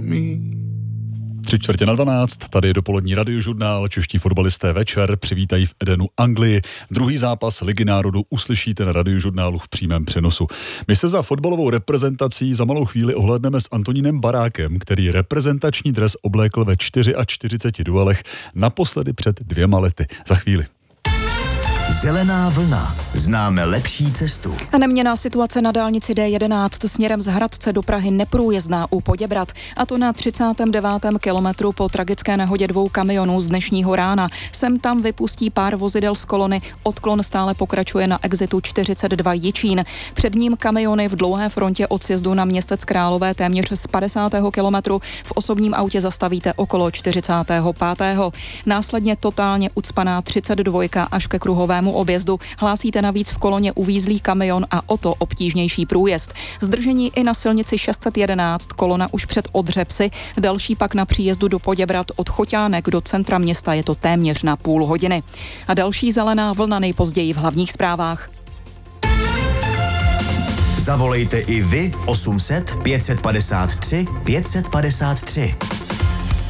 3:45, tady je dopolední radiožurnál, čeští fotbalisté večer přivítají v Edenu Anglii. Druhý zápas Ligy národů uslyšíte na radiožurnálu v přímém přenosu. My se za fotbalovou reprezentací za malou chvíli ohlédneme s Antonínem Barákem, který reprezentační dres oblékl ve 44 duelech, naposledy před 2 lety. Za chvíli. Zelená vlna. Známe lepší cestu. Neměnná situace na dálnici D11 směrem z Hradce do Prahy neprůjezdná u Poděbrad, a to na 39. kilometru po tragické nehodě 2 kamionů z dnešního rána. Sem tam vypustí pár vozidel z kolony, odklon stále pokračuje na exitu 42 Jičín. Před ním kamiony v dlouhé frontě od sjezdu na Městec Králové téměř z 50. kilometru. V osobním autě zastavíte okolo 45. Následně totálně ucpaná 32 až ke kruhovému objezdu. Hlásíte navíc v koloně uvízlý kamion a o to obtížnější průjezd. Zdržení i na silnici 611, kolona už před Odřepsy, další pak na příjezdu do Poděbrad od Choťánek do centra města, je to téměř na půl hodiny. A další zelená vlna nejpozději v hlavních zprávách. Zavolejte i vy 800 553 553.